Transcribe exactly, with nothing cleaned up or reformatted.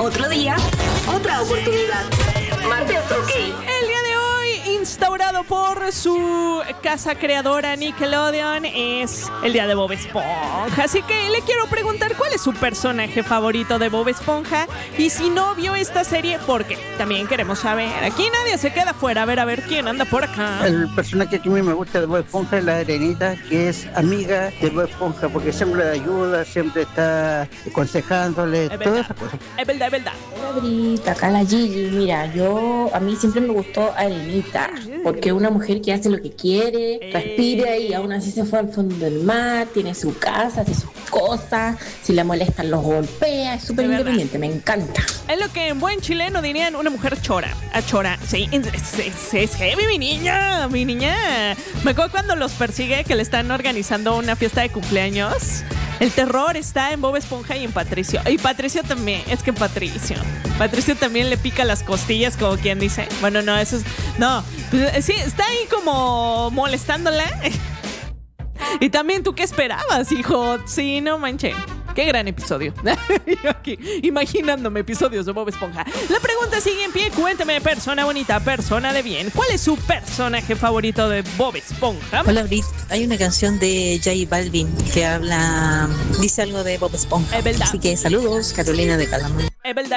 Otro día, otra oportunidad. Martes OK. El día de hoy, instaurado por su casa creadora Nickelodeon, es el día de Bob Esponja. Así que le quiero preguntar cuál es su personaje favorito de Bob Esponja. Y si no vio esta serie, ¿por qué? También queremos saber. Aquí nadie se queda fuera. A ver, a ver quién anda por acá. El personaje que a mí me gusta de Bob Esponja es la Arenita, que es amiga de Bob Esponja, porque siempre le ayuda, siempre está aconsejándole, todas esas cosas. Es verdad, es verdad. Hola Brita, acá la Gigi. Mira, yo a mí siempre me gustó Arenita, porque es una mujer que hace lo que quiere, respira y aún así se fue al fondo del mar, tiene su casa, hace sus cosas, si la molestan los golpea, es súper independiente, me encanta. Es lo que en buen chileno dirían una mujer chora. A chora, sí, es, es, es heavy, mi niña, mi niña. Me acuerdo cuando los persigue que le están organizando una fiesta de cumpleaños. El terror está en Bob Esponja y en Patricio. Y Patricio también, es que Patricio. Patricio también le pica las costillas, como quien dice. Bueno, no, eso es... No, pues, sí, está ahí como molestándola. Y también, ¿tú qué esperabas, hijo? Sí, no manches. Qué gran episodio. Yo aquí imaginándome episodios de Bob Esponja. La pregunta sigue en pie. Cuéntame, persona bonita, persona de bien, ¿cuál es su personaje favorito de Bob Esponja? Hola, Brit. Hay una canción de J Balvin que habla, dice algo de Bob Esponja. Es verdad. Así que saludos, Carolina de Calamar. Es verdad.